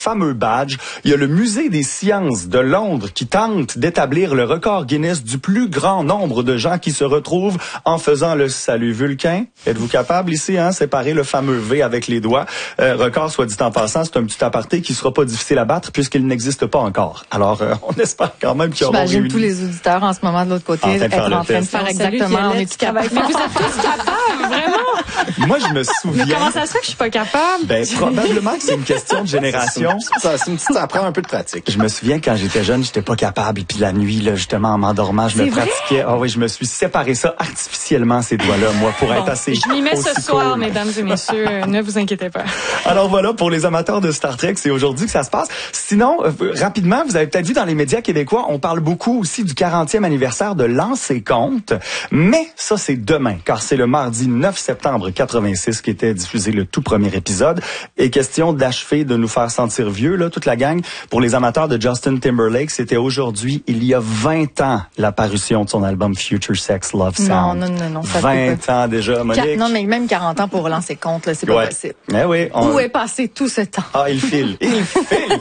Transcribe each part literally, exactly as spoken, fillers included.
fameux badge. Il y a le Musée des sciences de Londres qui tente d'établir le record Guinness du plus grand nombre de gens qui se retrouvent en faisant le salut vulcain. Êtes-vous capable ici, hein, séparer le fameux V avec les doigts? Euh, record, soit dit en passant, c'est un petit aparté qui sera pas difficile à battre puisqu'il n'existe pas encore. Alors, euh, on espère quand même qu'il y aura réuni... tous les auditeurs en ce moment de l'autre côté en train de être faire en train de faire exactement. On est capable. Mais vous êtes tous capables, vraiment? Moi, je me souviens... Mais comment ça se fait que je suis pas capable? Ben, probablement que c'est une question de génération. Ça, c'est une petite, ça prend un peu de pratique. Je me souviens quand j'étais jeune, j'étais pas capable. Puis la nuit, là, justement, en m'endormant, je me pratiquais. Ah oui, je me suis séparé ça artificiellement, ces doigts-là, moi, pour bon, être assez je m'y mets ce soir, cool. Mesdames et messieurs. Euh, ne vous inquiétez pas. Alors voilà, pour les amateurs de Star Trek, c'est aujourd'hui que ça se passe. Sinon, euh, rapidement, vous avez peut-être vu dans les médias québécois, on parle beaucoup aussi du quarantième anniversaire de Lancer Compte. Mais ça, c'est demain, car c'est le mardi neuf septembre quatre-vingt-six qui était diffusé le tout premier épisode. Et question d'achever de nous faire sentir vieux, là, toute la gang. Pour les amateurs de Justin Timberlake, c'était aujourd'hui, il y a vingt ans, la parution de son album Future Sex Love Sound. Non, non, non, non. Ça vingt ans déjà, Monique. Qua- non, mais même quarante ans pour relancer compte, là, c'est pas ouais. possible. Eh oui, on... Où est passé tout ce temps? Ah, il file, il file!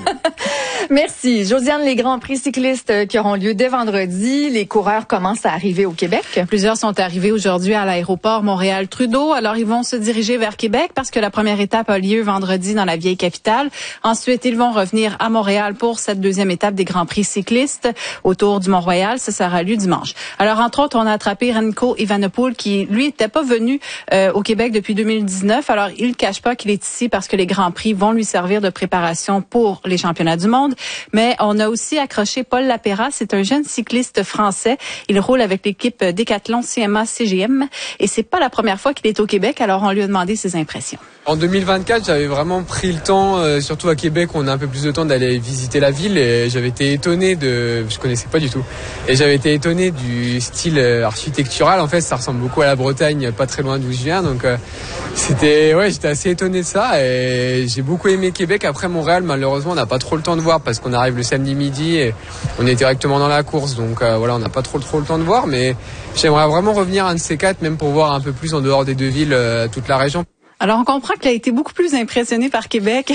Merci. Josiane, les grands prix cyclistes qui auront lieu dès vendredi, les coureurs commencent à arriver au Québec. Plusieurs sont arrivés aujourd'hui à l'aéroport Montréal-Trudeau. Alors, ils vont se diriger vers Québec parce que la première étape a lieu vendredi dans la vieille capitale. Ensuite, ils vont revenir à Montréal pour cette deuxième étape des grands prix cyclistes autour du Mont-Royal. Ça sera lieu dimanche. Alors, entre autres, on a attrapé Renko Evenepoel qui, lui, n'était pas venu euh, au Québec depuis deux mille dix-neuf. Alors, il ne cache pas qu'il est ici parce que les grands prix vont lui servir de préparation pour les championnats du monde. Mais on a aussi accroché Paul Lapéra. C'est un jeune cycliste français. Il roule avec l'équipe Décathlon C M A C G M. Et c'est pas la première fois qu'il est au Québec. Alors, on lui a demandé ses impressions. En deux mille vingt-quatre, j'avais vraiment pris le temps, euh, surtout à Québec, on a un peu plus de temps d'aller visiter la ville et j'avais été étonné de, je connaissais pas du tout, et j'avais été étonné du style euh, architectural. En fait, ça ressemble beaucoup à la Bretagne, pas très loin d'où je viens, donc euh, c'était, ouais, j'étais assez étonné de ça et j'ai beaucoup aimé Québec. Après Montréal, malheureusement, on n'a pas trop le temps de voir parce qu'on arrive le samedi midi et on est directement dans la course, donc euh, voilà, on n'a pas trop trop le temps de voir, mais j'aimerais vraiment revenir à un de ces quatre, même pour voir un peu plus en dehors des deux villes, euh, toute la région. Alors, on comprend qu'il a été beaucoup plus impressionné par Québec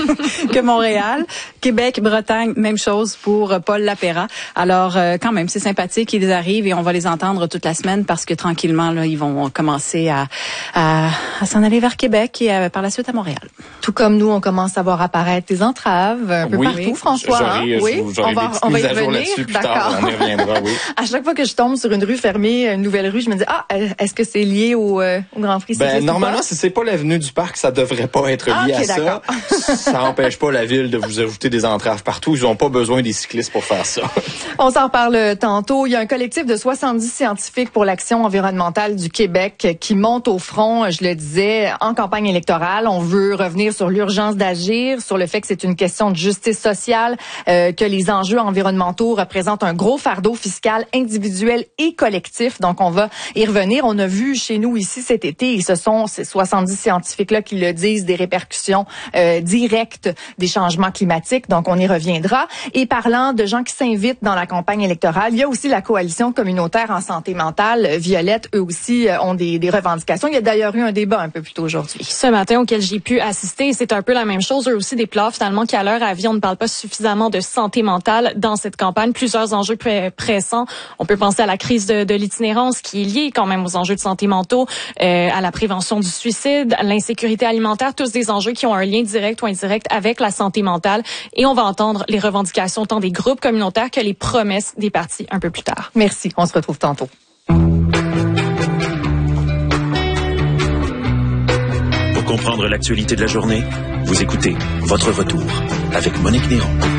que Montréal. Québec, Bretagne, même chose pour Paul Lapéra. Alors, euh, quand même, c'est sympathique. Ils arrivent et on va les entendre toute la semaine parce que tranquillement, là, ils vont commencer à, à, à s'en aller vers Québec et à, par la suite à Montréal. Tout comme nous, on commence à voir apparaître des entraves un peu oui, partout, François. J'aurai, hein? Oui, j'aurai on va, des on va y mises à jour revenir. là-dessus plus D'accord. tard, on y reviendra, oui. À chaque fois que je tombe sur une rue fermée, une nouvelle rue, je me dis, ah, est-ce que c'est lié au, euh, au Grand Prix cycliste? Ben, normalement, si c'est pas l'avenue du parc, ça devrait pas être lié ah, okay, à ça. Ça empêche pas la ville de vous ajouter des entraves partout. Ils ont pas besoin des cyclistes pour faire ça. On s'en parle tantôt. Il y a un collectif de soixante-dix scientifiques pour l'action environnementale du Québec qui monte au front, je le disais, en campagne électorale. On veut revenir sur l'urgence d'agir, sur le fait que c'est une question de justice sociale, euh, que les enjeux environnementaux représentent un gros fardeau fiscal individuel et collectif. Donc, on va y revenir. On a vu chez nous ici cet été, et ce sont ces soixante-dix scientifiques-là qui le disent, des répercussions euh, directes des changements climatiques. Donc, on y reviendra. Et parlant de gens qui s'invitent dans la campagne électorale, il y a aussi la coalition communautaire en santé mentale. Violette, eux aussi, euh, ont des, des revendications. Il y a d'ailleurs eu un débat un peu plus tôt aujourd'hui. Ce matin, auquel j'ai pu assister, c'est un peu la même chose. Eux aussi déplorent finalement qu'à leur avis, on ne parle pas suffisamment de santé mentale dans cette campagne. Plusieurs enjeux pré- pressants. On peut penser à la crise de, de l'itinérance qui est liée quand même aux enjeux de santé mentaux, euh, à la prévention du suicide, à l'insécurité alimentaire, tous des enjeux qui ont un lien direct ou indirect avec la santé mentale. Et on va entendre les revendications tant des groupes communautaires que les promesses des partis un peu plus tard. Merci. On se retrouve tantôt. Pour comprendre l'actualité de la journée, vous écoutez Votre Retour avec Monique Néron.